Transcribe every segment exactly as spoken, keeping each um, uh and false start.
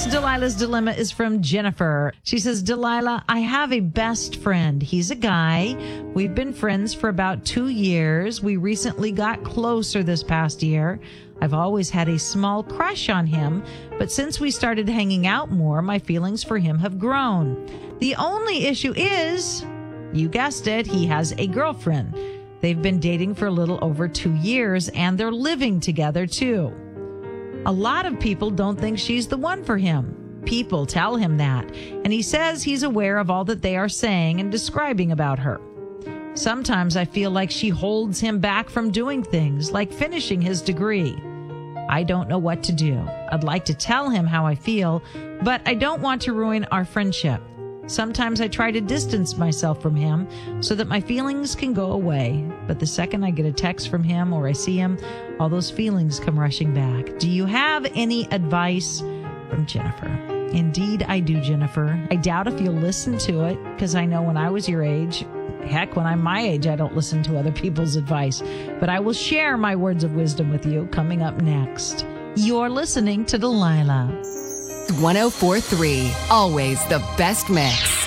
This Delilah's Dilemma is from Jennifer. She says, Delilah, I have a best friend. He's a guy. We've been friends for about two years. We recently got closer this past year. I've always had a small crush on him, but since we started hanging out more, my feelings for him have grown. The only issue is, you guessed it, he has a girlfriend. They've been dating for a little over two years, and they're living together, too. A lot of people don't think she's the one for him. People tell him that, and he says he's aware of all that they are saying and describing about her. Sometimes I feel like she holds him back from doing things, like finishing his degree. I don't know what to do. I'd like to tell him how I feel, but I don't want to ruin our friendship. Sometimes I try to distance myself from him so that my feelings can go away. But the second I get a text from him or I see him, all those feelings come rushing back. Do you have any advice? From Jennifer. Indeed, I do, Jennifer. I doubt if you'll listen to it, because I know when I was your age, heck, when I'm my age, I don't listen to other people's advice. But I will share my words of wisdom with you coming up next. You're listening to Delilah. one oh four point three, always the best mix.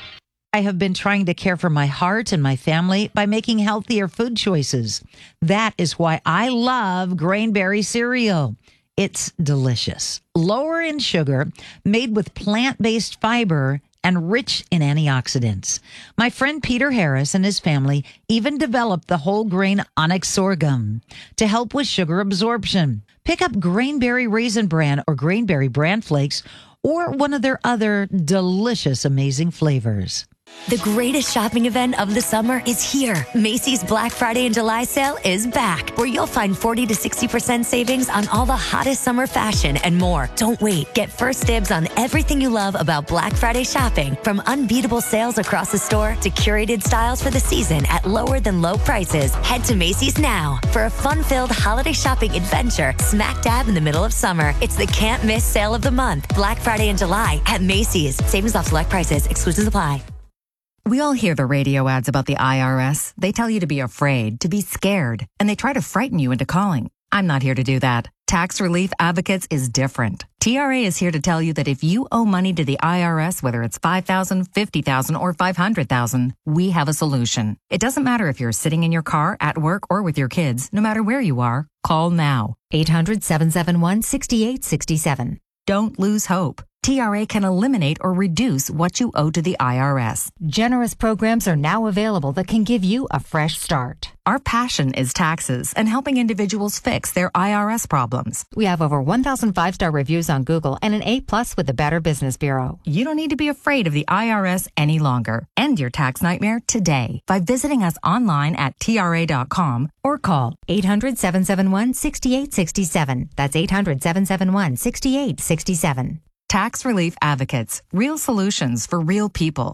I have been trying to care for my heart and my family by making healthier food choices. That is why I love Grainberry cereal. It's delicious, lower in sugar, made with plant-based fiber, and rich in antioxidants. My friend Peter Harris and his family even developed the whole grain onyx sorghum to help with sugar absorption. Pick up Grainberry Raisin Bran or Grainberry Bran Flakes or one of their other delicious, amazing flavors. The greatest shopping event of the summer is here. Macy's Black Friday and July sale is back, where you'll find forty to sixty percent savings on all the hottest summer fashion and more. Don't wait. Get first dibs on everything you love about Black Friday shopping, from unbeatable sales across the store to curated styles for the season at lower than low prices. Head to Macy's now for a fun-filled holiday shopping adventure smack dab in the middle of summer. It's the can't miss sale of the month. Black Friday and July at Macy's. Savings off select prices. Exclusions apply. We all hear the radio ads about the I R S. They tell you to be afraid, to be scared, and they try to frighten you into calling. I'm not here to do that. Tax Relief Advocates is different. T R A is here to tell you that if you owe money to the I R S, whether it's five thousand dollars, fifty thousand dollars, or five hundred thousand dollars, we have a solution. It doesn't matter if you're sitting in your car, at work, or with your kids. No matter where you are, call now. eight hundred, seven seven one, six eight six seven. Don't lose hope. T R A can eliminate or reduce what you owe to the I R S. Generous programs are now available that can give you a fresh start. Our passion is taxes and helping individuals fix their I R S problems. We have over one thousand five-star reviews on Google and an A plus with the Better Business Bureau. You don't need to be afraid of the I R S any longer. End your tax nightmare today by visiting us online at T R A dot com or call eight hundred, seven seven one, six eight six seven. That's eight hundred, seven seven one, six eight six seven. Tax Relief Advocates. Real solutions for real people.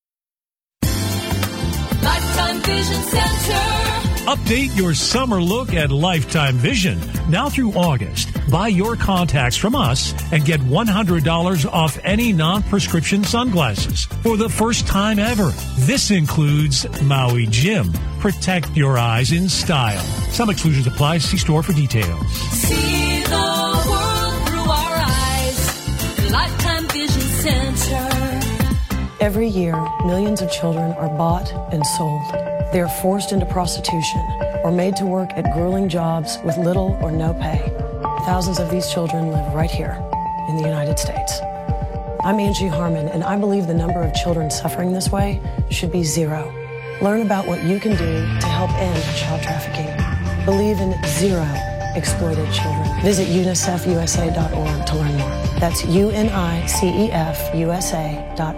Lifetime Vision Center. Update your summer look at Lifetime Vision. Now through August, buy your contacts from us and get one hundred dollars off any non-prescription sunglasses for the first time ever. This includes Maui Jim. Protect your eyes in style. Some exclusions apply. See store for details. See the world through our eyes. Lifetime Vision Center. Every year, millions of children are bought and sold. They are forced into prostitution or made to work at grueling jobs with little or no pay. Thousands of these children live right here in the United States. I'm Angie Harmon, and I believe the number of children suffering this way should be zero. Learn about what you can do to help end child trafficking. Believe in zero exploited children. Visit unicef U S A dot org to learn more. That's U N I C E F U S A dot org.